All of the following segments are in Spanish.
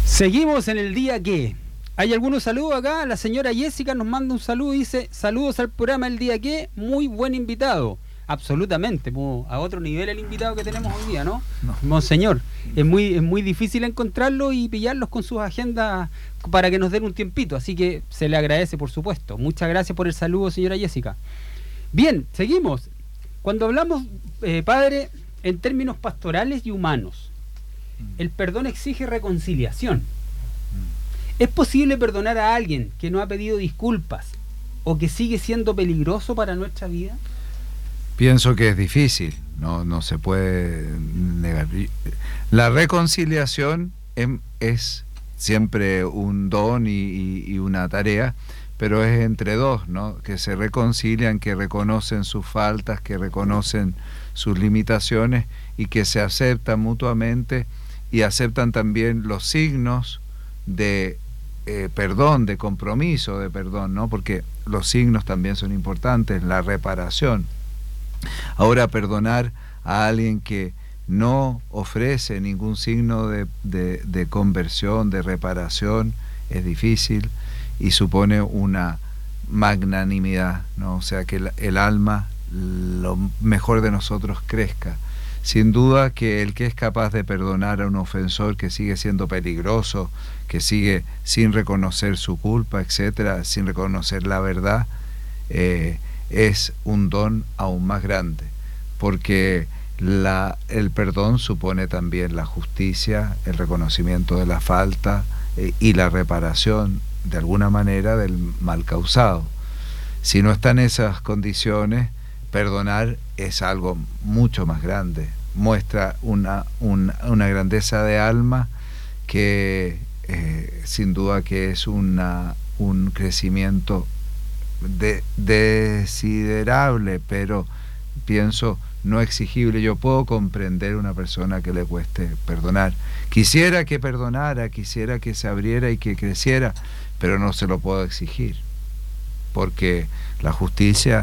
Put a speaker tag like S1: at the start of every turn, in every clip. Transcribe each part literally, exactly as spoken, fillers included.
S1: Seguimos en el día que. ¿Hay algunos saludos acá? La señora Jessica nos manda un saludo y dice: saludos al programa El Día Que, muy buen invitado. Absolutamente, a otro nivel el invitado que tenemos hoy día, ¿no? No. Monseñor, es muy, es muy difícil encontrarlo y pillarlos con sus agendas para que nos den un tiempito, así que se le agradece, por supuesto. Muchas gracias por el saludo, señora Jessica. Bien, seguimos. Cuando hablamos, eh, padre, en términos pastorales y humanos, el perdón exige reconciliación. ¿Es posible perdonar a alguien que no ha pedido disculpas o que sigue siendo peligroso para nuestra vida?
S2: Pienso que es difícil, no, no se puede negar. La reconciliación es siempre un don y, y, y una tarea, pero es entre dos, ¿no? Que se reconcilian, que reconocen sus faltas, que reconocen sus limitaciones y que se aceptan mutuamente y aceptan también los signos de eh, perdón, de compromiso de perdón, ¿no? Porque los signos también son importantes, la reparación. Ahora, perdonar a alguien que no ofrece ningún signo de, de, de conversión, de reparación, es difícil y supone una magnanimidad, ¿no? O sea, que el, el alma, lo mejor de nosotros, crezca. Sin duda que el que es capaz de perdonar a un ofensor que sigue siendo peligroso, que sigue sin reconocer su culpa, etcétera, sin reconocer la verdad, eh, es un don aún más grande, porque la, el perdón supone también la justicia, el reconocimiento de la falta eh, y la reparación, de alguna manera, del mal causado. Si no están esas condiciones, perdonar es algo mucho más grande, muestra una, una, una grandeza de alma que eh, sin duda que es una, un crecimiento de, desiderable, pero pienso no exigible. Yo puedo comprender una persona que le cueste perdonar. Quisiera que perdonara, quisiera que se abriera y que creciera, pero no se lo puedo exigir, porque la justicia,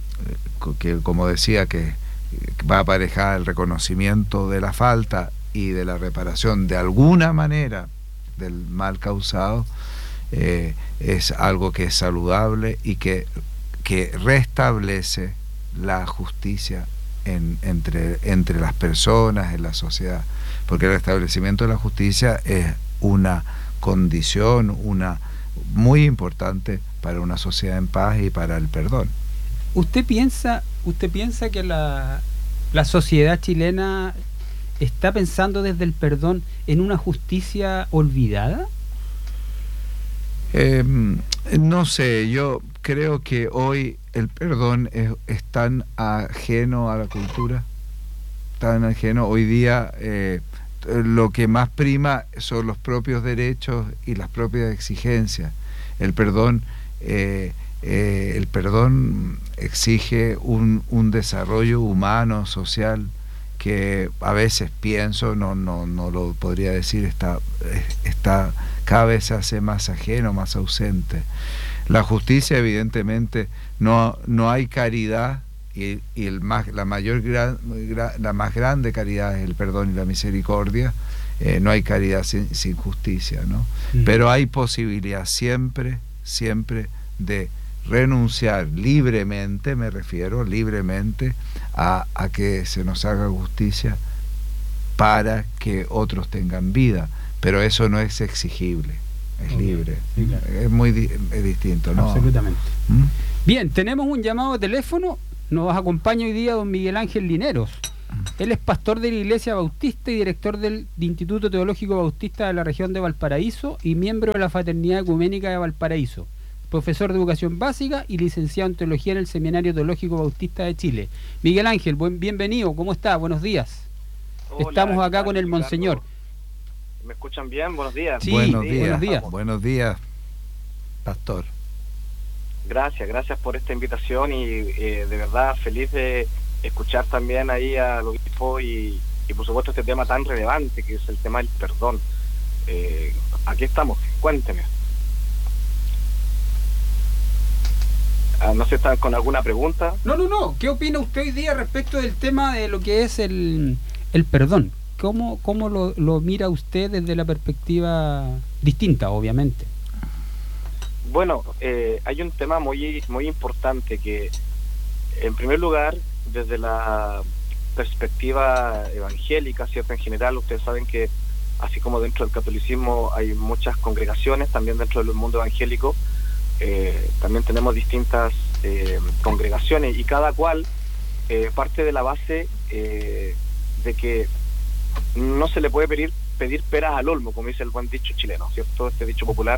S2: que como decía, que va aparejada el reconocimiento de la falta y de la reparación de alguna manera del mal causado, eh, es algo que es saludable y que, que restablece la justicia en, entre, entre las personas, en la sociedad, porque el restablecimiento de la justicia es una condición, una muy importante para una sociedad en paz y para el perdón.
S1: ¿Usted piensa, usted piensa que la, la sociedad chilena está pensando desde el perdón en una justicia olvidada?
S2: Eh, no sé, yo creo que hoy el perdón es, es tan ajeno a la cultura, tan ajeno. Hoy día eh, lo que más prima son los propios derechos y las propias exigencias. El perdón eh, Eh, el perdón exige un, un desarrollo humano, social, que a veces pienso, no, no, no lo podría decir, está, está cada vez se hace más ajeno, más ausente. La justicia, evidentemente, no, no hay caridad, y, y el más, la, mayor gran, la más grande caridad es el perdón y la misericordia. Eh, no hay caridad sin, sin justicia, ¿no? Mm. Pero hay posibilidad siempre, siempre de renunciar libremente, me refiero libremente, a, a que se nos haga justicia para que otros tengan vida, pero eso no es exigible, es okay. libre, sí, claro. Es muy di es distinto, ¿no?
S1: Absolutamente. ¿Mm? Bien, tenemos un llamado de teléfono, nos acompaña hoy día don Miguel Ángel Lineros. Él es pastor de la Iglesia Bautista y director del Instituto Teológico Bautista de la región de Valparaíso y miembro de la Fraternidad Ecuménica de Valparaíso, profesor de educación básica y licenciado en teología en el Seminario Teológico Bautista de Chile. Miguel Ángel, buen, bienvenido, ¿cómo está? Buenos días. Hola, Estamos acá con el Monseñor.
S3: ¿Me escuchan bien? Buenos días.
S1: Sí,
S2: buenos días.
S1: Buenos días,
S2: buenos días, pastor.
S3: Gracias, gracias por esta invitación y eh, de verdad feliz de escuchar también ahí al obispo y, y por supuesto este tema tan relevante que es el tema del perdón. Eh, aquí estamos, cuénteme. No sé, ¿están con alguna pregunta?
S1: No, no, no. ¿Qué opina usted hoy día respecto del tema de lo que es el, el perdón? ¿cómo, cómo lo, lo mira usted desde la perspectiva distinta, obviamente?
S3: Bueno, eh, hay un tema muy, muy importante que, en primer lugar, desde la perspectiva evangélica, ¿cierto? En general, ustedes saben que así como dentro del catolicismo hay muchas congregaciones, también dentro del mundo evangélico eh, también tenemos distintas eh, congregaciones, y cada cual eh, parte de la base eh, de que no se le puede pedir, pedir peras al olmo, como dice el buen dicho chileno, ¿cierto? Este dicho popular,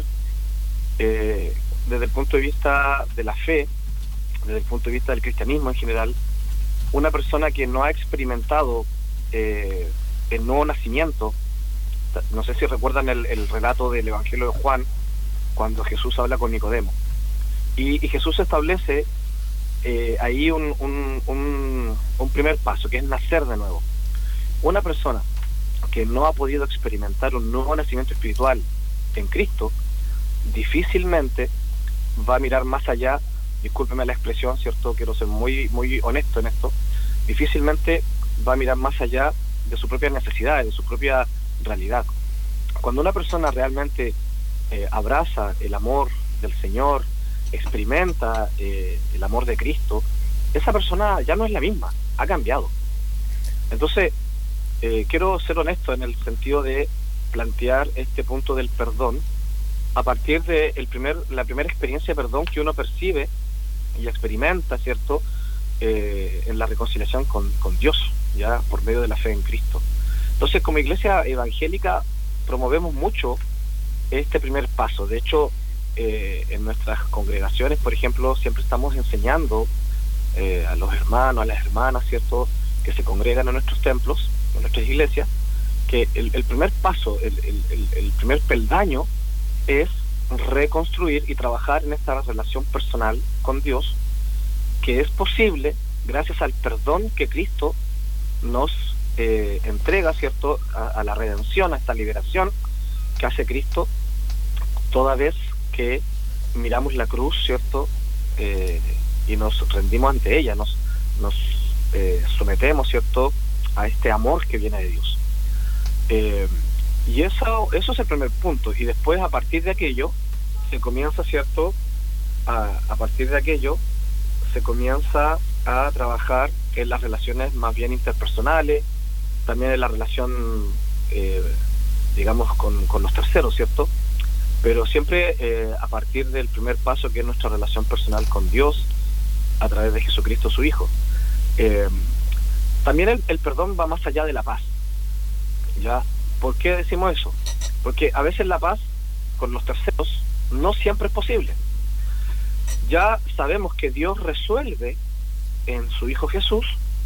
S3: eh, desde el punto de vista de la fe, desde el punto de vista del cristianismo en general, una persona que no ha experimentado eh, el nuevo nacimiento, no sé si recuerdan el, el relato del Evangelio de Juan, cuando Jesús habla con Nicodemo, y, y Jesús establece eh, ahí un, un, un, un primer paso, que es nacer de nuevo. Una persona que no ha podido experimentar un nuevo nacimiento espiritual en Cristo, difícilmente va a mirar más allá, discúlpeme la expresión, ¿cierto? Quiero ser muy, muy honesto en esto, difícilmente va a mirar más allá de sus propias necesidades, de su propia realidad. Cuando una persona realmente eh, abraza el amor del Señor, experimenta eh, el amor de Cristo, esa persona ya no es la misma, ha cambiado. Entonces, eh, quiero ser honesto en el sentido de plantear este punto del perdón a partir de el primer, la primera experiencia de perdón que uno percibe y experimenta, ¿cierto? Eh, en la reconciliación con, con Dios, ya por medio de la fe en Cristo. Entonces, como iglesia evangélica promovemos mucho este primer paso. De hecho, eh, en nuestras congregaciones, por ejemplo, siempre estamos enseñando eh, a los hermanos, a las hermanas, ¿cierto?, que se congregan en nuestros templos, en nuestras iglesias, que el, el primer paso, el, el, el, el primer peldaño es reconstruir y trabajar en esta relación personal con Dios, que es posible gracias al perdón que Cristo nos eh, entrega, ¿cierto?, a, a la redención, a esta liberación que hace Cristo toda vez que miramos la cruz, ¿cierto?, eh, y nos rendimos ante ella, nos, nos eh, sometemos, ¿cierto?, a este amor que viene de Dios. Eh, y eso, eso es el primer punto, y después a partir de aquello se comienza, ¿cierto?, a, a partir de aquello se comienza a trabajar en las relaciones más bien interpersonales, también en la relación, eh, digamos, con, con los terceros, ¿cierto? Pero siempre eh, a partir del primer paso, que es nuestra relación personal con Dios, a través de Jesucristo, su Hijo. Eh, también el, el perdón va más allá de la paz, ¿ya? ¿Por qué decimos eso? Porque a veces la paz con los terceros no siempre es posible. Ya sabemos que Dios resuelve en su Hijo Jesús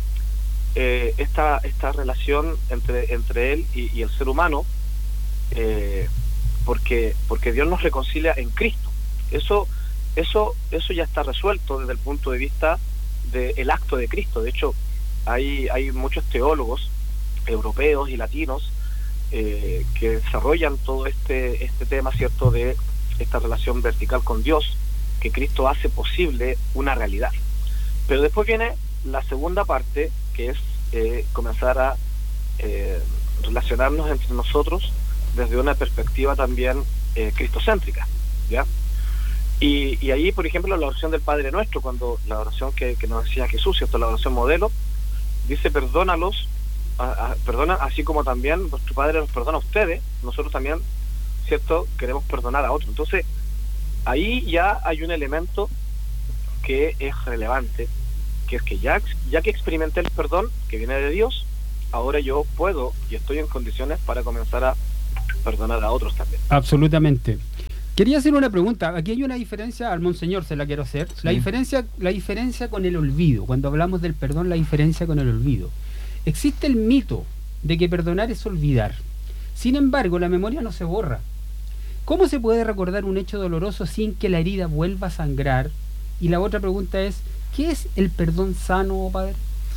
S3: eh, esta, esta relación entre, entre Él y, y el ser humano, eh, porque, porque Dios nos reconcilia en Cristo. Eso, eso, eso ya está resuelto desde el punto de vista del acto de Cristo. De hecho, hay, hay muchos teólogos europeos y latinos eh, que desarrollan todo este, este tema, ¿cierto?, de esta relación vertical con Dios, que Cristo hace posible una realidad. Pero después viene la segunda parte, que es eh, comenzar a eh, relacionarnos entre nosotros desde una perspectiva también eh, cristocéntrica, ¿ya? Y, y ahí, por ejemplo, la oración del Padre Nuestro, cuando la oración que, que nos decía Jesús, ¿cierto?, la oración modelo, dice: perdónalos, a, a, perdona, así como también vuestro Padre los perdona a ustedes, nosotros también, ¿cierto?, queremos perdonar a otros. Entonces, ahí ya hay un elemento que es relevante, que es que ya, ya que experimenté el perdón que viene de Dios, ahora yo puedo y estoy en condiciones para comenzar a perdonar a otros también.
S1: Absolutamente. Quería hacer una pregunta. Aquí hay una diferencia, al monseñor se la quiero hacer. Sí. La diferencia, la diferencia con el olvido. Cuando hablamos del perdón, la diferencia con el olvido. Existe el mito de que perdonar es olvidar. Sin embargo, la memoria no se borra. ¿Cómo se puede recordar un hecho doloroso sin que la herida vuelva a sangrar? Y la otra pregunta es, ¿qué es el perdón sano, padre?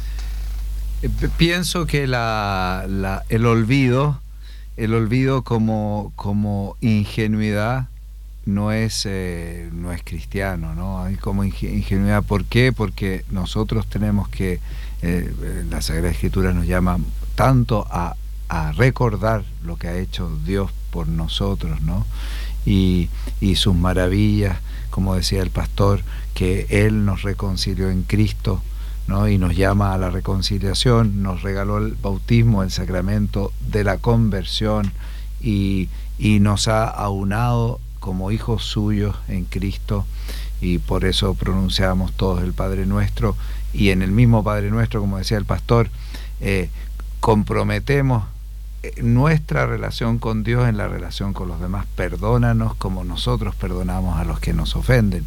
S2: Pienso que la, la, el olvido, el olvido como, como ingenuidad no es, eh, no es cristiano, ¿no? Hay como ingenuidad. ¿Por qué? Porque nosotros tenemos que, eh, la Sagrada Escritura nos llama tanto a a recordar lo que ha hecho Dios por nosotros, ¿no? Y, y sus maravillas, como decía el pastor, que Él nos reconcilió en Cristo, ¿no? Y nos llama a la reconciliación, nos regaló el bautismo, el sacramento de la conversión, y, y nos ha aunado como hijos suyos en Cristo, y por eso pronunciamos todos el Padre Nuestro, y en el mismo Padre Nuestro, como decía el pastor, eh, comprometemos nuestra relación con Dios en la relación con los demás. Perdónanos como nosotros perdonamos a los que nos ofenden.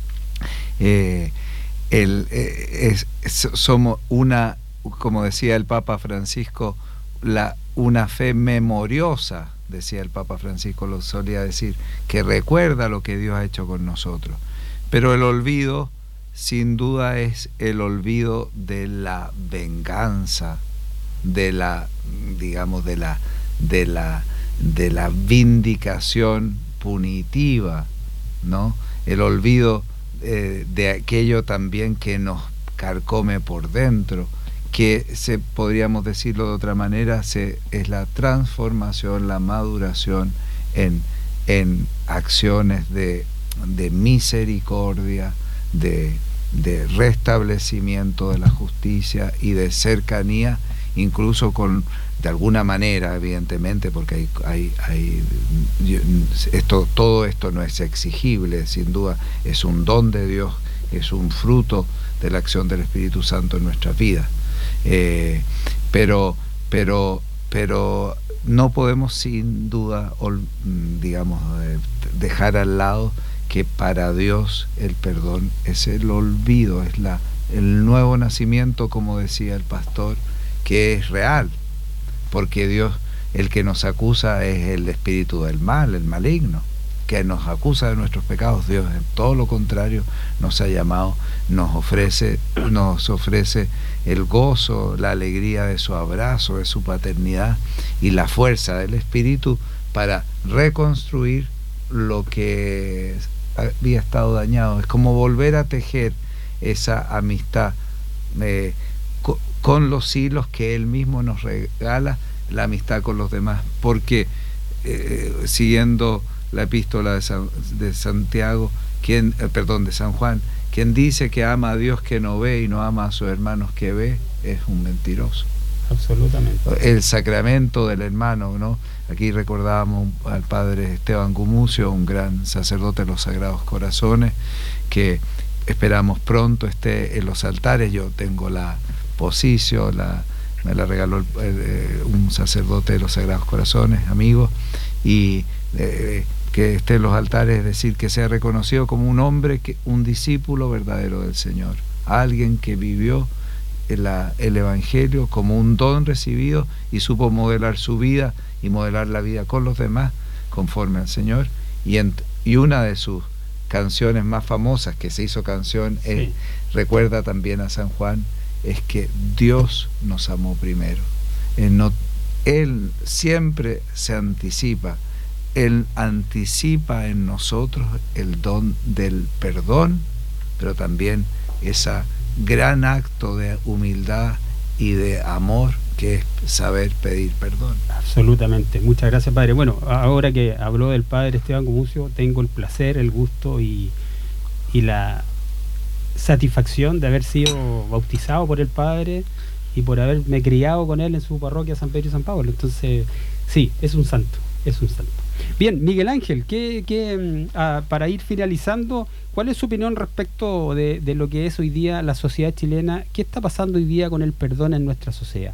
S2: Eh, el, eh, es, es, somos una, como decía el Papa Francisco, la, una fe memoriosa, decía el Papa Francisco, lo solía decir, que recuerda lo que Dios ha hecho con nosotros. Pero el olvido, sin duda, es el olvido de la venganza, de la, digamos, de la, de la, de la vindicación punitiva, ¿no? El olvido eh, de aquello también que nos carcome por dentro, que se, podríamos decirlo de otra manera, se, es la transformación, la maduración en, en acciones de, de misericordia, de, de restablecimiento de la justicia y de cercanía, incluso con, de alguna manera, evidentemente, porque hay, hay, hay esto, todo esto no es exigible, sin duda, es un don de Dios, es un fruto de la acción del Espíritu Santo en nuestras vidas. Eh, pero, pero, pero no podemos sin duda, digamos, dejar al lado que para Dios el perdón es el olvido, es la, el nuevo nacimiento, como decía el pastor, que es real, porque Dios, el que nos acusa es el espíritu del mal, el maligno, que nos acusa de nuestros pecados. Dios, en todo lo contrario, nos ha llamado, nos ofrece, nos ofrece el gozo, la alegría de su abrazo, de su paternidad y la fuerza del Espíritu para reconstruir lo que había estado dañado. Es como volver a tejer esa amistad eh, co con los hilos que Él mismo nos regala, la amistad con los demás, porque eh, siguiendo la epístola de, San, de Santiago, quien, eh, perdón, de San Juan, quien dice que ama a Dios que no ve y no ama a sus hermanos que ve, es un mentiroso.
S1: Absolutamente.
S2: El sacramento del hermano, ¿no? Aquí recordábamos al padre Esteban Gumucio, un gran sacerdote de los Sagrados Corazones, que esperamos pronto esté en los altares. Yo tengo la posición, la, me la regaló el, el, un sacerdote de los Sagrados Corazones, amigo, y eh, que esté en los altares, es decir, que sea reconocido como un hombre, que, un discípulo verdadero del Señor, alguien que vivió La, el Evangelio como un don recibido y supo modelar su vida y modelar la vida con los demás conforme al Señor. Y, en, y una de sus canciones más famosas, que se hizo canción, sí. es, recuerda también a San Juan, es que Dios nos amó primero. Él, no, él siempre se anticipa, Él anticipa en nosotros el don del perdón, pero también esa gran acto de humildad y de amor que es saber pedir perdón.
S1: Absolutamente, muchas gracias, padre. Bueno, ahora que habló del padre Esteban Gumucio, tengo el placer, el gusto y, y la satisfacción de haber sido bautizado por el padre y por haberme criado con él en su parroquia San Pedro y San Pablo. Entonces, sí, es un santo, es un santo. Bien, Miguel Ángel, ¿qué, qué, ah, para ir finalizando, ¿cuál es su opinión respecto de, de lo que es hoy día la sociedad chilena? ¿Qué está pasando hoy día con el perdón en nuestra sociedad?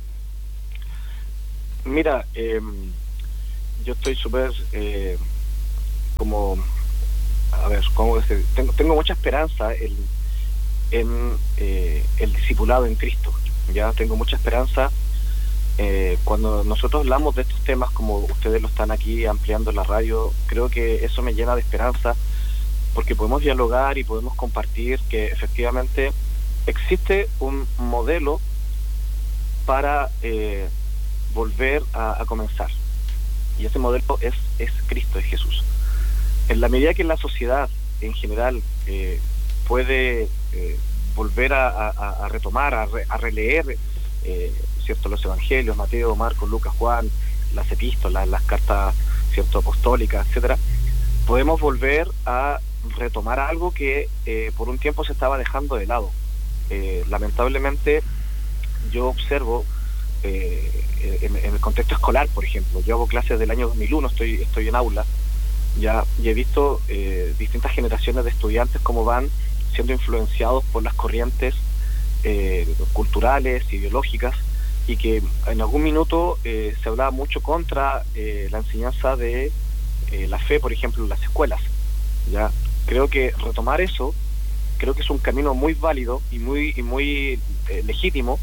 S3: Mira, eh, yo estoy súper, eh, como, a ver, ¿cómo decir? Tengo, tengo mucha esperanza en, en eh, el discipulado en Cristo. Ya tengo mucha esperanza. Eh, cuando nosotros hablamos de estos temas, como ustedes lo están aquí ampliando en la radio, creo que eso me llena de esperanza, porque podemos dialogar y podemos compartir que efectivamente existe un modelo para eh, volver a, a comenzar, y ese modelo es, es Cristo, es Jesús. En la medida que la sociedad en general eh, puede eh, volver a, a, a retomar, a, re, a releer eh, ¿cierto? Los evangelios, Mateo, Marcos, Lucas, Juan, las epístolas, las cartas, ¿cierto? Apostólicas, etcétera, podemos volver a retomar algo que eh, por un tiempo se estaba dejando de lado. Eh, lamentablemente, yo observo eh, en, en el contexto escolar, por ejemplo, yo hago clases del año dos mil uno, estoy, estoy en aula, ya, y he visto eh, distintas generaciones de estudiantes cómo van siendo influenciados por las corrientes eh, culturales, ideológicas, y que en algún minuto eh, se hablaba mucho contra eh, la enseñanza de eh, la fe, por ejemplo, en las escuelas. Ya creo que retomar eso, creo que es un camino muy válido y muy y muy eh, legítimo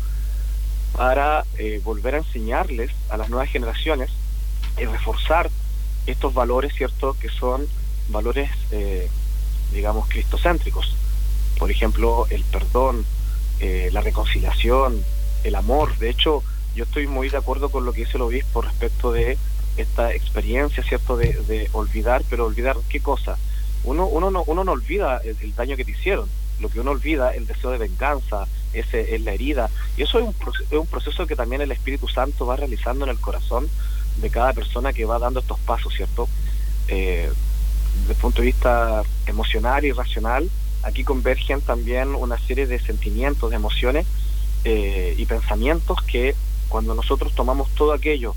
S3: para eh, volver a enseñarles a las nuevas generaciones y reforzar estos valores, ¿cierto?, que son valores, eh, digamos, cristocéntricos. Por ejemplo, el perdón, eh, la reconciliación, el amor. De hecho, yo estoy muy de acuerdo con lo que dice el obispo respecto de esta experiencia, ¿cierto?, de, de olvidar, pero olvidar ¿qué cosa? Uno, uno, no, uno no olvida el, el daño que te hicieron. Lo que uno olvida, el deseo de venganza, ese es la herida. Y eso es un, es un proceso que también el Espíritu Santo va realizando en el corazón de cada persona que va dando estos pasos, ¿cierto? Eh, desde el punto de vista emocional y racional, aquí convergen también una serie de sentimientos, de emociones eh, y pensamientos que cuando nosotros tomamos todo aquello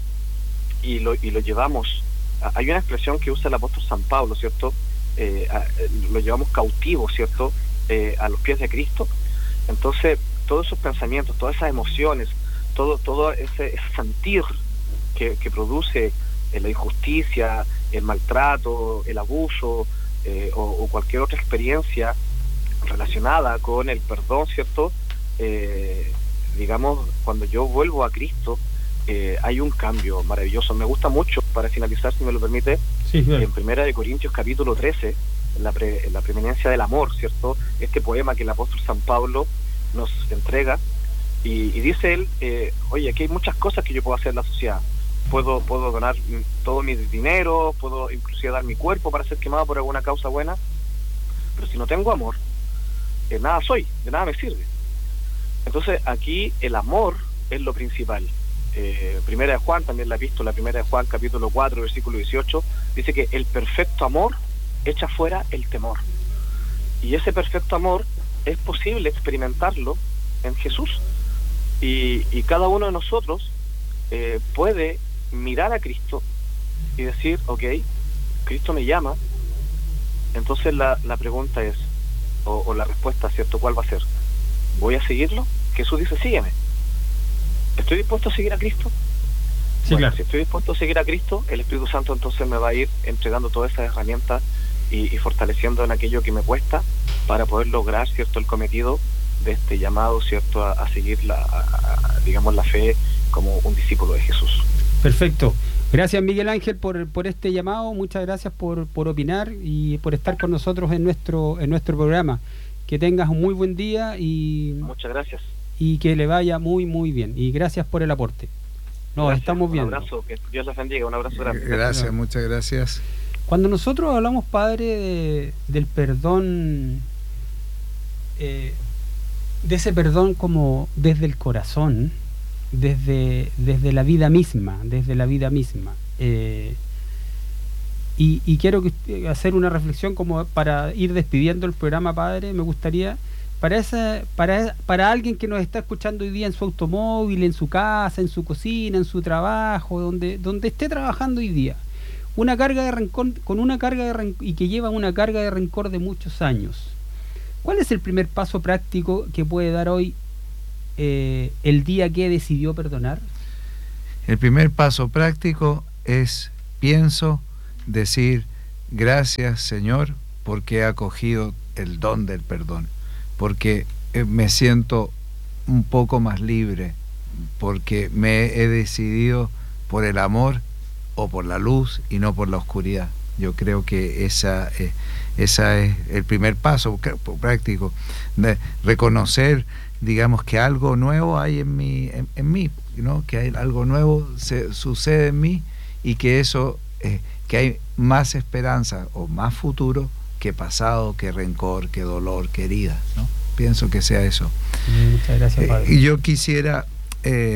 S3: y lo, y lo llevamos, hay una expresión que usa el apóstol San Pablo, ¿cierto? Eh, a, lo llevamos cautivo, ¿cierto? Eh, a los pies de Cristo. Entonces, todos esos pensamientos, todas esas emociones, todo, todo ese, ese sentir que, que produce eh, la injusticia, el maltrato, el abuso eh, o, o cualquier otra experiencia relacionada con el perdón, ¿cierto? Eh, digamos, cuando yo vuelvo a Cristo, eh, hay un cambio maravilloso. Me gusta mucho, para finalizar, si me lo permite, sí, claro. En Primera de Corintios capítulo trece, en la, pre, en la preeminencia del amor, ¿cierto? Este poema que el apóstol San Pablo nos entrega, y, y dice él, eh, oye, aquí hay muchas cosas que yo puedo hacer en la sociedad. Puedo, puedo donar todo mi dinero, puedo inclusive dar mi cuerpo para ser quemado por alguna causa buena, pero si no tengo amor, de nada soy, de nada me sirve. Entonces aquí el amor es lo principal. Eh, primera de Juan, también la epístola, primera de Juan capítulo cuatro, versículo dieciocho, dice que el perfecto amor echa fuera el temor. Y ese perfecto amor es posible experimentarlo en Jesús. Y, y cada uno de nosotros eh, puede mirar a Cristo y decir, ok, Cristo me llama. Entonces la, la pregunta es, o, o la respuesta, ¿cierto?, ¿cuál va a ser? ¿Voy a seguirlo? Jesús dice, sígueme. ¿Estoy dispuesto a seguir a Cristo? Sí, bueno, claro. Si estoy dispuesto a seguir a Cristo, el Espíritu Santo entonces me va a ir entregando todas esas herramientas y, y fortaleciendo en aquello que me cuesta para poder lograr, ¿cierto?, el cometido de este llamado, ¿cierto?, a, a seguir la, a, a, digamos, la fe como un discípulo de Jesús.
S1: Perfecto. Gracias, Miguel Ángel, por, por este llamado. Muchas gracias por, por opinar y por estar con nosotros en nuestro, en nuestro programa. Que tengas un muy buen día y...
S3: Muchas gracias.
S1: Y que le vaya muy, muy bien. Y gracias por el aporte. Nos
S3: gracias,
S1: estamos viendo.
S3: Un abrazo, que Dios les bendiga, un abrazo grande.
S2: Gracias, muchas gracias.
S1: Cuando nosotros hablamos, Padre, de, del perdón, eh, de ese perdón como desde el corazón, desde, desde la vida misma, desde la vida misma. Eh, y, y quiero que, hacer una reflexión como para ir despidiendo el programa, Padre. Me gustaría, para, esa, para, para alguien que nos está escuchando hoy día en su automóvil, en su casa, en su cocina, en su trabajo, donde, donde esté trabajando hoy día, una carga de rencor, con una carga de rencor, y que lleva una carga de rencor de muchos años. ¿Cuál es el primer paso práctico que puede dar hoy eh, el día que decidió perdonar?
S2: El primer paso práctico es, pienso, decir gracias, Señor, porque he acogido el don del perdón, porque me siento un poco más libre, porque me he decidido por el amor o por la luz y no por la oscuridad. Yo creo que esa, eh, esa es el primer paso práctico, de reconocer, digamos, que algo nuevo hay en mí, en, en mí, ¿no? Que hay algo nuevo se, sucede en mí y que eso, eh, que hay más esperanza o más futuro que pasado, que rencor, que dolor, que herida, ¿no? Pienso que sea eso.
S1: Muchas gracias, Padre.
S2: Eh, y yo quisiera eh,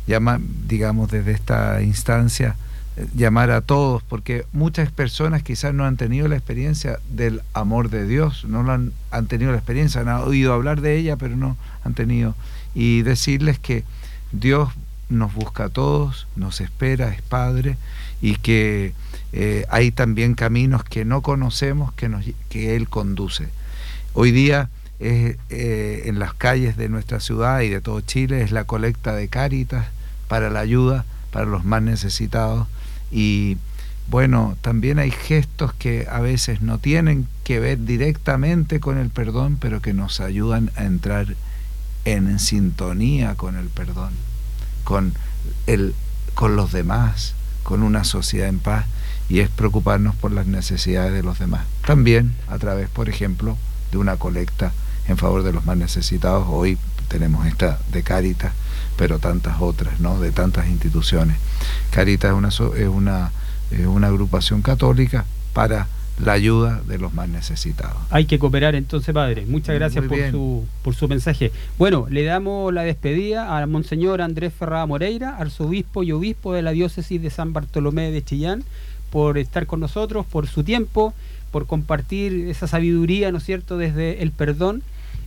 S2: llama, digamos, desde esta instancia, eh, llamar a todos, porque muchas personas quizás no han tenido la experiencia del amor de Dios, no lo han, han tenido la experiencia, han oído hablar de ella, pero no han tenido, y decirles que Dios nos busca a todos, nos espera, es Padre, y que eh, hay también caminos que no conocemos que, nos, que Él conduce. Hoy día es, eh, en las calles de nuestra ciudad y de todo Chile es la colecta de Cáritas para la ayuda para los más necesitados, y bueno, también hay gestos que a veces no tienen que ver directamente con el perdón, pero que nos ayudan a entrar en sintonía con el perdón, con el, con los demás, con una sociedad en paz, y es preocuparnos por las necesidades de los demás. También a través, por ejemplo, de una colecta en favor de los más necesitados. Hoy tenemos esta de Cáritas, pero tantas otras, ¿no?, de tantas instituciones. Cáritas es una, es una, es una agrupación católica para la ayuda de los más necesitados.
S1: Hay que cooperar entonces, padre. Muchas gracias por su, por su mensaje. Bueno, le damos la despedida a Monseñor Andrés Ferrada Moreira, arzobispo y obispo de la diócesis de San Bartolomé de Chillán, por estar con nosotros, por su tiempo, por compartir esa sabiduría, ¿no es cierto?, desde el perdón.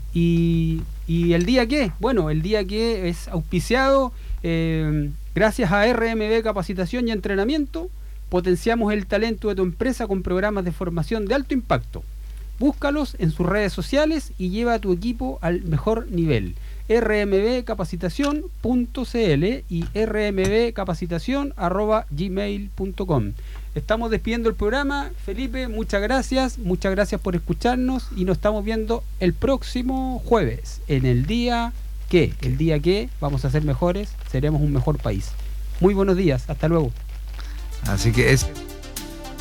S1: Y, y el día que, bueno, el día que es auspiciado, eh, gracias a R M B Capacitación y Entrenamiento, potenciamos el talento de tu empresa con programas de formación de alto impacto. Búscalos en sus redes sociales y lleva a tu equipo al mejor nivel. r m b capacitación punto c l y r m b capacitación arroba gmail punto com. Estamos despidiendo el programa. Felipe, muchas gracias, muchas gracias por escucharnos y nos estamos viendo el próximo jueves, en el día que, el día que vamos a ser mejores, seremos un mejor país. Muy buenos días, hasta luego.
S2: Así que es...